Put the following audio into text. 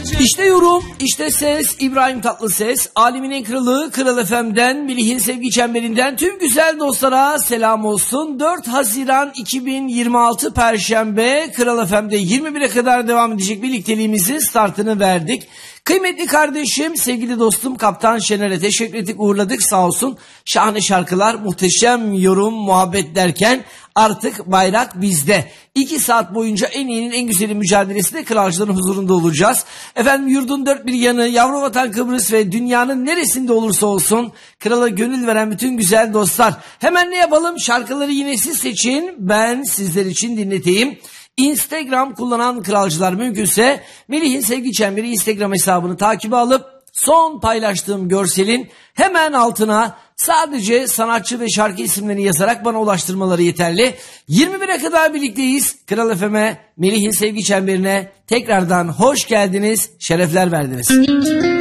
İşte yorum, işte ses, İbrahim Tatlıses, Alemin en kralı, Kral FM'den, Melih'in sevgi çemberinden tüm güzel dostlara selam olsun. 4 Haziran 2026 Perşembe, Kral FM'de 21'e kadar devam edecek birlikteliğimizin startını verdik. Kıymetli kardeşim, sevgili dostum Kaptan Şener'e teşekkür ettik, uğurladık, sağ olsun. Şahane şarkılar, muhteşem yorum, muhabbet derken artık bayrak bizde. 2 saat boyunca en iyinin en güzeli mücadelesinde kralcıların huzurunda olacağız. Efendim yurdun dört bir yanı, yavru vatan Kıbrıs ve dünyanın neresinde olursa olsun krala gönül veren bütün güzel dostlar. Hemen ne yapalım? Şarkıları yine siz seçin, ben sizler için dinleteyim. Instagram kullanan kralcılar mümkünse Melih'in sevgi çemberi Instagram hesabını takibe alıp son paylaştığım görselin hemen altına sadece sanatçı ve şarkı isimlerini yazarak bana ulaştırmaları yeterli. 21'e kadar birlikteyiz. Kral FM'e, Melih'in sevgi çemberine tekrardan hoş geldiniz, şerefler verdiniz.